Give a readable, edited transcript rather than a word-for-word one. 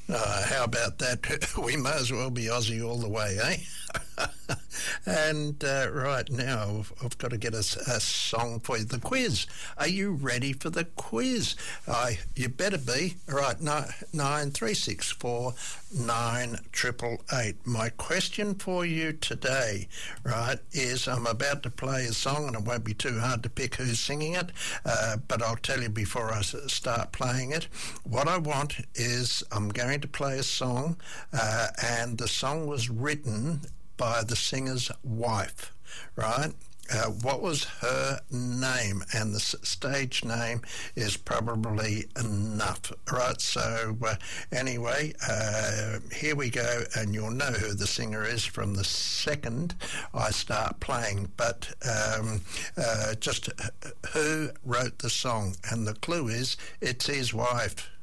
How about that? We may as well be Aussie all the way, eh? And right now, I've got to get a song for you. The quiz. Are you ready for the quiz? You better be. Right, 9364 9888. My question for you today, right, is I'm about to play a song, and it won't be too hard to pick who's singing it, but I'll tell you before I start playing it. What I want is I'm going to play a song, and the song was written by the singer's wife, right? What was her name? And the stage name is probably enough, right? So anyway, here we go, and you'll know who the singer is from the second I start playing. But just who wrote the song? And the clue is it's his wife.